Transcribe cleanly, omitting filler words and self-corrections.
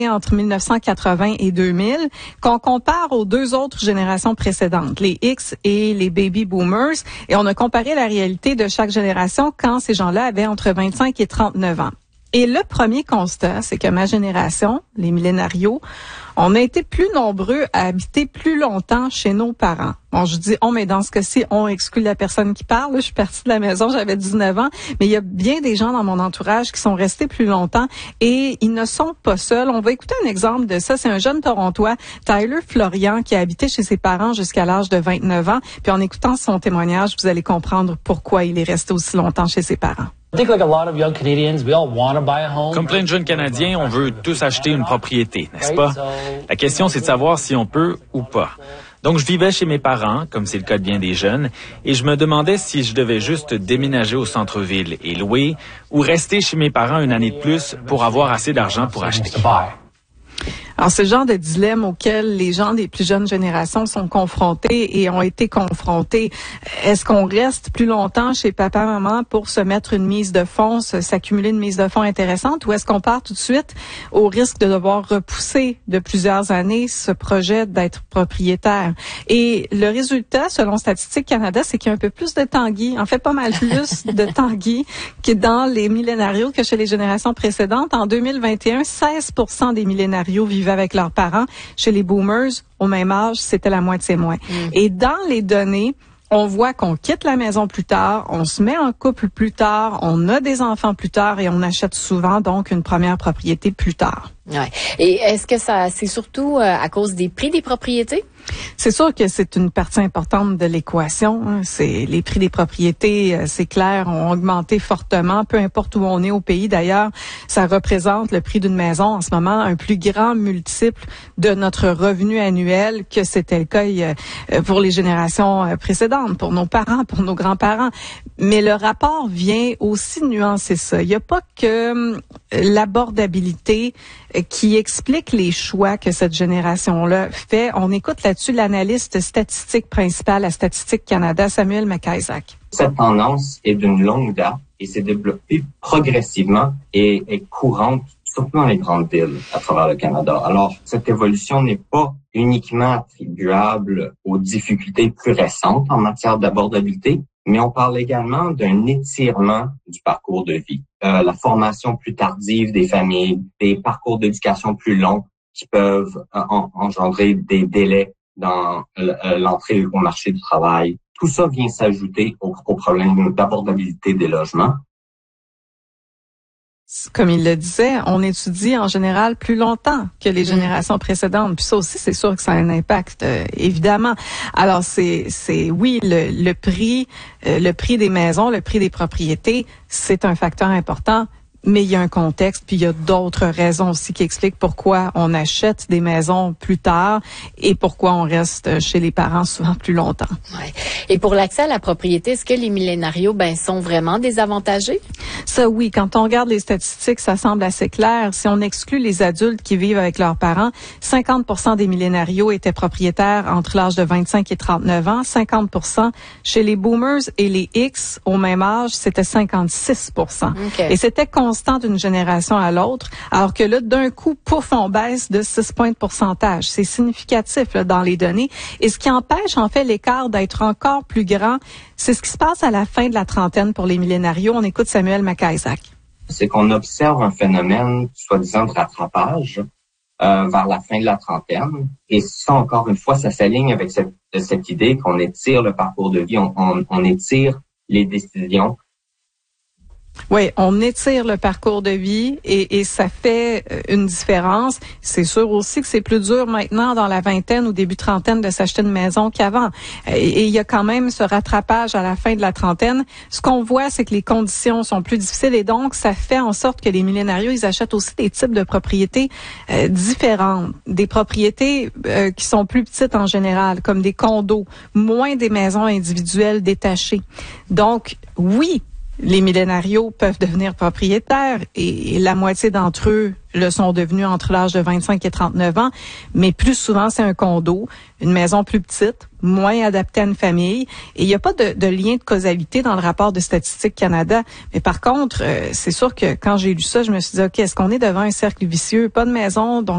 entre 1980 et 2000, qu'on compare aux deux autres générations précédentes, les X et les Baby Boomers, et on a comparé la réalité de chaque génération quand ces gens-là avaient entre 25 et 39 ans. Et le premier constat, c'est que ma génération, les millénarios, on a été plus nombreux à habiter plus longtemps chez nos parents. Bon, je dis on, mais dans ce cas-ci, on exclut la personne qui parle. Je suis partie de la maison, j'avais 19 ans, mais il y a bien des gens dans mon entourage qui sont restés plus longtemps et ils ne sont pas seuls. On va écouter un exemple de ça. C'est un jeune Torontois, Tyler Florian, qui a habité chez ses parents jusqu'à l'âge de 29 ans. Puis en écoutant son témoignage, vous allez comprendre pourquoi il est resté aussi longtemps chez ses parents. Comme plein de jeunes Canadiens, on veut tous acheter une propriété, n'est-ce pas? La question, c'est de savoir si on peut ou pas. Donc, je vivais chez mes parents, comme c'est le cas de bien des jeunes, et je me demandais si je devais juste déménager au centre-ville et louer, ou rester chez mes parents une année de plus pour avoir assez d'argent pour acheter. Alors, c'est le genre de dilemme auquel les gens des plus jeunes générations sont confrontés et ont été confrontés. Est-ce qu'on reste plus longtemps chez papa, maman pour se mettre une mise de fonds, s'accumuler une mise de fonds intéressante, ou est-ce qu'on part tout de suite au risque de devoir repousser de plusieurs années ce projet d'être propriétaire? Et le résultat, selon Statistique Canada, c'est qu'il y a un peu plus de Tanguy, en fait pas mal plus de Tanguy que dans les millénarios que chez les générations précédentes. En 2021, 16% des millénarios vivaient avec leurs parents. Chez les boomers, au même âge, c'était la moitié moins. Et dans les données, on voit qu'on quitte la maison plus tard, on se met en couple plus tard, on a des enfants plus tard et on achète souvent donc une première propriété plus tard. Ouais. Et est-ce que c'est surtout à cause des prix des propriétés? C'est sûr que c'est une partie importante de l'équation. C'est les prix des propriétés, c'est clair, ont augmenté fortement, peu importe où on est au pays. D'ailleurs, ça représente le prix d'une maison en ce moment un plus grand multiple de notre revenu annuel que c'était le cas pour les générations précédentes, pour nos parents, pour nos grands-parents. Mais le rapport vient aussi nuancer ça. Il n'y a pas que l'abordabilité qui explique les choix que cette génération-là fait. On écoute là-dessus l'analyste statistique principal à Statistique Canada, Samuel McIsaac. Cette tendance est d'une longue date et s'est développée progressivement et est courante, surtout dans les grandes villes à travers le Canada. Alors, cette évolution n'est pas uniquement attribuable aux difficultés plus récentes en matière d'abordabilité, mais on parle également d'un étirement du parcours de vie. La formation plus tardive des familles, des parcours d'éducation plus longs qui peuvent engendrer des délais dans l'entrée au marché du travail. Tout ça vient s'ajouter au problème d'abordabilité des logements. Comme il le disait, on étudie en général plus longtemps que les générations précédentes. Puis ça aussi, c'est sûr que ça a un impact, évidemment. Alors, c'est oui, le prix des maisons, le prix des propriétés, c'est un facteur important. Mais il y a un contexte, puis il y a d'autres raisons aussi qui expliquent pourquoi on achète des maisons plus tard et pourquoi on reste chez les parents souvent plus longtemps. Ouais. Et pour l'accès à la propriété, est-ce que les millénarios sont vraiment désavantagés? Ça, oui. Quand on regarde les statistiques, ça semble assez clair. Si on exclut les adultes qui vivent avec leurs parents, 50% des millénarios étaient propriétaires entre l'âge de 25 et 39 ans. 50% chez les boomers et les X, au même âge, c'était 56%. Okay. Et c'était constant d'une génération à l'autre, alors que là, d'un coup, pouf, on baisse de 6 points de pourcentage. C'est significatif là, dans les données. Et ce qui empêche, en fait, l'écart d'être encore plus grand, c'est ce qui se passe à la fin de la trentaine pour les millénarios. On écoute Samuel McIsaac. C'est qu'on observe un phénomène, soi-disant, de rattrapage vers la fin de la trentaine. Et ça, encore une fois, ça s'aligne avec cette idée qu'on étire le parcours de vie, on étire les décisions. Oui, on étire le parcours de vie et ça fait une différence. C'est sûr aussi que c'est plus dur maintenant dans la vingtaine ou début trentaine de s'acheter une maison qu'avant. Et il y a quand même ce rattrapage à la fin de la trentaine. Ce qu'on voit, c'est que les conditions sont plus difficiles et donc ça fait en sorte que les millénarios, ils achètent aussi des types de propriétés différentes. Des propriétés qui sont plus petites en général, comme des condos, moins des maisons individuelles détachées. Donc, oui, les millénarios peuvent devenir propriétaires et la moitié d'entre eux le sont devenus entre l'âge de 25 et 39 ans, mais plus souvent c'est un condo, une maison plus petite, moins adaptée à une famille, et il n'y a pas de lien de causalité dans le rapport de Statistique Canada. Mais par contre, c'est sûr que quand j'ai lu ça, je me suis dit, OK, est-ce qu'on est devant un cercle vicieux? Pas de maison, donc